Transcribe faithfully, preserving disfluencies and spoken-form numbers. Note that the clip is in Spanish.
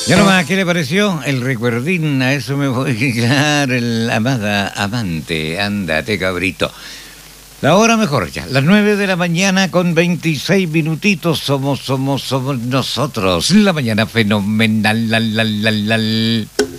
Ya nomás, ¿qué le pareció? El recuerdín, a eso me voy a quedar, el amada amante, ándate cabrito. La hora mejor ya, las nueve de la mañana con veintiséis minutitos, somos, somos, somos nosotros, la mañana fenomenal, la, la, la, la.